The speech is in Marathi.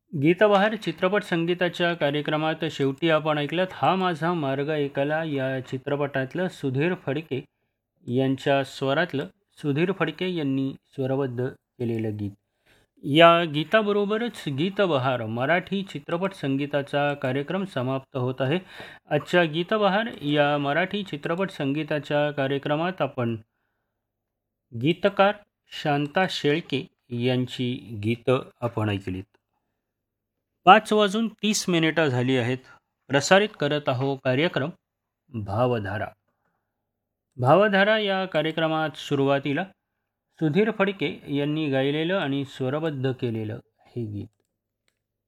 गीतबहार चित्रपट संगीताच्या कार्यक्रमात शेवटी आपण ऐकलत हा माझा मार्ग ऐकला या चित्रपटातलं सुधीर फडके यांनी स्वरबद्ध केलेलं गीत. या गीताबरोबरच गीतबहार मराठी चित्रपट संगीताचा कार्यक्रम समाप्त होत आहे. आजच्या गीतबहार या मराठी चित्रपट संगीताच्या कार्यक्रमात आपण गीतकार शांता शेळके यांची गीतं आपण ऐकलीत. 5:30 झाली आहेत. प्रसारित करत आहो कार्यक्रम भावधारा. भावधारा या कार्यक्रमात सुरुवातीला सुधीर फडके यांनी गायलेलं आणि स्वरबद्ध केलेलं हे गीत.